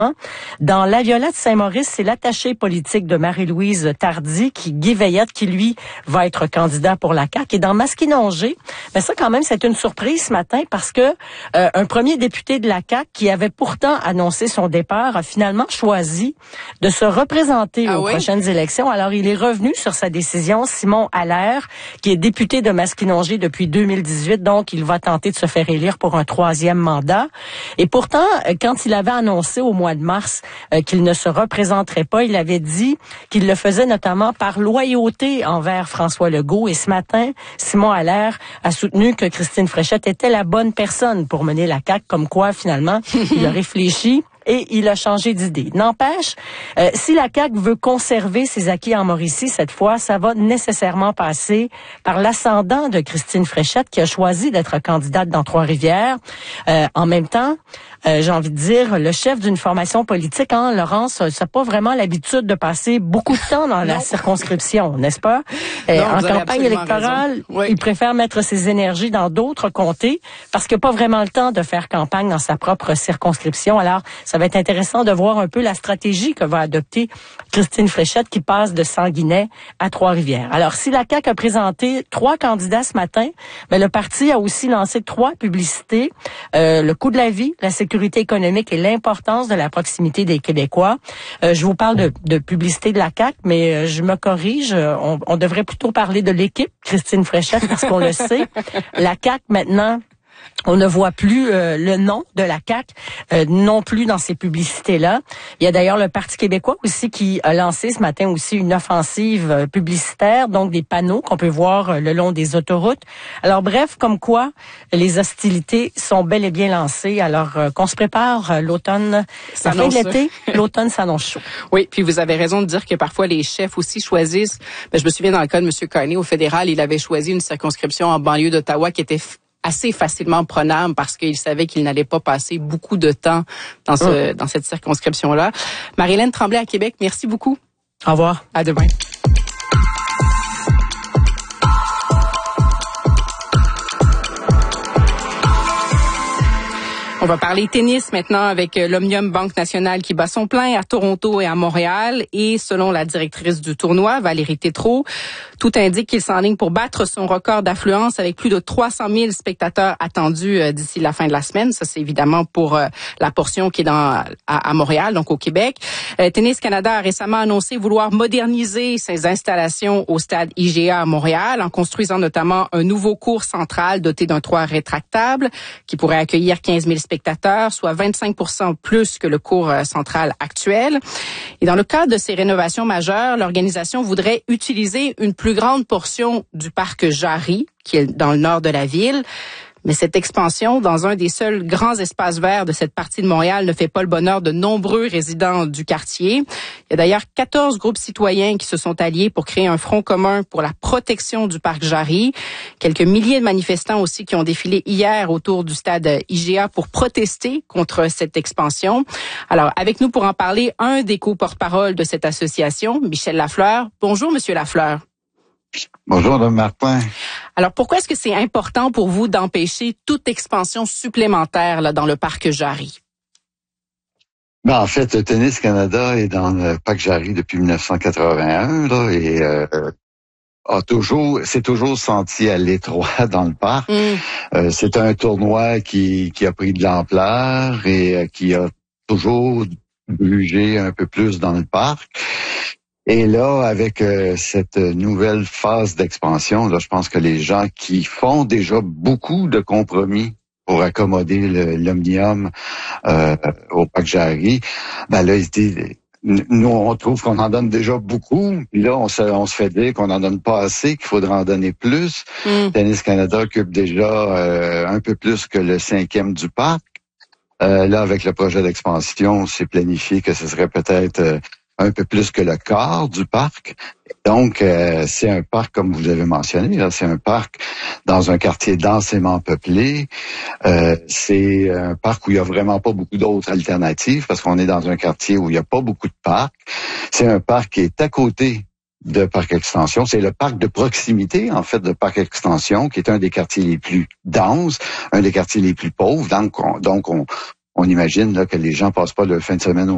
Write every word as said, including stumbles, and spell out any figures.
Dans La Violette Saint-Maurice, c'est l'attaché politique de Marie-Louise Tardy, qui, Guy Veillette, qui lui va être candidat pour la C A Q. Et dans Maskinongé, mais ça quand même, c'est une surprise ce matin parce que euh, un premier député de la C A Q qui avait pourtant annoncé son départ a finalement choisi de se représenter ah aux oui? prochaines élections. Alors, il est revenu sur sa décision. Simon Allaire, qui est député de Maskinongé depuis deux mille dix-huit, donc il va tenter de se faire élire pour un troisième mandat. Et pourtant, quand il avait annoncé au mois de mars euh, qu'il ne se représenterait pas, il avait dit qu'il le faisait notamment par loyauté envers François Legault. Et ce matin, Simon Allaire a soutenu que Christine Fréchette était la bonne personne pour mener la C A Q, comme quoi finalement, il a réfléchi et il a changé d'idée. N'empêche, euh, si la C A Q veut conserver ses acquis en Mauricie, cette fois, ça va nécessairement passer par l'ascendant de Christine Fréchette, qui a choisi d'être candidate dans Trois-Rivières. Euh, en même temps, euh, j'ai envie de dire, le chef d'une formation politique, hein, Laurence, ça n'a pas vraiment l'habitude de passer beaucoup de temps dans la circonscription, n'est-ce pas? Euh, non, en campagne électorale, oui. Il préfère mettre ses énergies dans d'autres comtés parce qu'il n'a pas vraiment le temps de faire campagne dans sa propre circonscription. Alors, ça va être intéressant de voir un peu la stratégie que va adopter Christine Fréchette qui passe de Sanguinet à Trois-Rivières. Alors, si la C A Q a présenté trois candidats ce matin, mais le parti a aussi lancé trois publicités. Euh, le coût de la vie, la sécurité économique et l'importance de la proximité des Québécois. Euh, je vous parle de, de publicité de la C A Q, mais euh, je me corrige. On, on devrait plutôt parler de l'équipe Christine Fréchette parce qu'on le sait. La C A Q, maintenant, on ne voit plus euh, le nom de la C A Q euh, non plus dans ces publicités-là. Il y a d'ailleurs le Parti québécois aussi qui a lancé ce matin aussi une offensive euh, publicitaire, donc des panneaux qu'on peut voir euh, le long des autoroutes. Alors bref, comme quoi les hostilités sont bel et bien lancées. Alors euh, qu'on se prépare euh, l'automne, la fin de l'été, l'automne s'annonce chaud. Oui, puis vous avez raison de dire que parfois les chefs aussi choisissent. Ben, je me souviens dans le cas de M. Carney au fédéral, il avait choisi une circonscription en banlieue d'Ottawa qui était assez facilement prenable parce qu'il savait qu'il n'allait pas passer beaucoup de temps dans ce, mmh. dans cette circonscription-là. Marie-Hélène Tremblay à Québec, merci beaucoup. Au revoir. À demain. On va parler tennis maintenant avec l'Omnium Banque Nationale qui bat son plein à Toronto et à Montréal. Et selon la directrice du tournoi, Valérie Tétrault, tout indique qu'il s'enligne pour battre son record d'affluence avec plus de trois cent mille spectateurs attendus d'ici la fin de la semaine. Ça, c'est évidemment pour la portion qui est dans, à, à Montréal, donc au Québec. Tennis Canada a récemment annoncé vouloir moderniser ses installations au stade I G A à Montréal en construisant notamment un nouveau court central doté d'un toit rétractable qui pourrait accueillir quinze mille spectateurs, soit vingt-cinq pour cent plus que le cours central actuel. Et dans le cadre de ces rénovations majeures, l'organisation voudrait utiliser une plus grande portion du parc Jarry, qui est dans le nord de la ville. Mais cette expansion dans un des seuls grands espaces verts de cette partie de Montréal ne fait pas le bonheur de nombreux résidents du quartier. Il y a d'ailleurs quatorze groupes citoyens qui se sont alliés pour créer un front commun pour la protection du parc Jarry. Quelques milliers de manifestants aussi qui ont défilé hier autour du stade I G A pour protester contre cette expansion. Alors, avec nous pour en parler, un des co-porte-parole de cette association, Michel Lafleur. Bonjour, Monsieur Lafleur. Bonjour, Mme Martin. Alors, pourquoi est-ce que c'est important pour vous d'empêcher toute expansion supplémentaire là, dans le parc Jarry? Ben, en fait, le Tennis Canada est dans le parc Jarry depuis dix-neuf cent quatre-vingt-un là, et euh, a toujours, s'est toujours senti à l'étroit dans le parc. Mm. Euh, c'est un tournoi qui, qui a pris de l'ampleur et euh, qui a toujours bougé un peu plus dans le parc. Et là, avec euh, cette nouvelle phase d'expansion, là, je pense que les gens qui font déjà beaucoup de compromis pour accommoder le, l'Omnium euh, au parc Jarry, ben là, ils disent, nous, on trouve qu'on en donne déjà beaucoup. Puis là, on se, on se fait dire qu'on n'en donne pas assez, qu'il faudrait en donner plus. Mm. Tennis Canada occupe déjà euh, un peu plus que le cinquième du parc. Euh, là, avec le projet d'expansion, c'est planifié que ce serait peut-être euh, un peu plus que le quart du parc. Donc, euh, c'est un parc, comme vous avez mentionné, là, c'est un parc dans un quartier densément peuplé. Euh, c'est un parc où il y a vraiment pas beaucoup d'autres alternatives parce qu'on est dans un quartier où il y a pas beaucoup de parcs. C'est un parc qui est à côté de Parc Extension. C'est le parc de proximité, en fait, de Parc Extension, qui est un des quartiers les plus denses, un des quartiers les plus pauvres. Donc, on, donc on, on imagine là, que les gens passent pas leur fin de semaine au